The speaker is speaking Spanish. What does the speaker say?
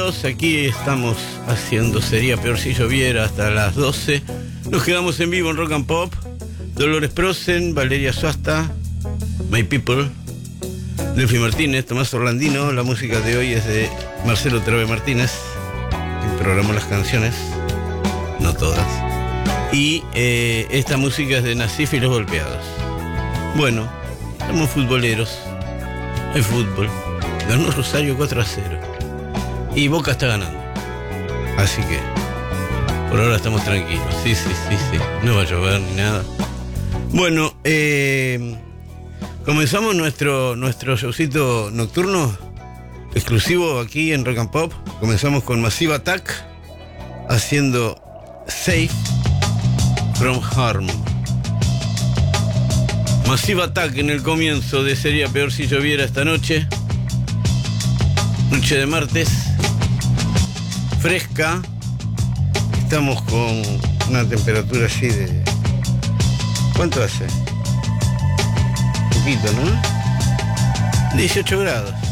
golpeados. Aquí estamos haciendo Sería Peor Si Lloviera hasta las 12. Nos quedamos en vivo en Rock and Pop. Dolores Prosen, Valeria Suasta, My People, Delphi Martínez, Tomás Orlandino. La música de hoy es de Marcelo Trave Martínez, quien programó las canciones, no todas. Y esta música es de Nasif y los Golpeados. Bueno, somos futboleros. Hay fútbol. Ganó Rosario 4-0. Y Boca está ganando. Así que por ahora estamos tranquilos. Sí. No va a llover ni nada. Bueno, comenzamos nuestro showcito nocturno exclusivo aquí en Rock and Pop. Comenzamos con Massive Attack haciendo Safe from Harm. Massive Attack en el comienzo de Sería Peor Si Lloviera esta noche. Noche de martes. Fresca. Estamos con una temperatura así de... ¿Cuánto hace? Poquito, ¿no? 18 grados.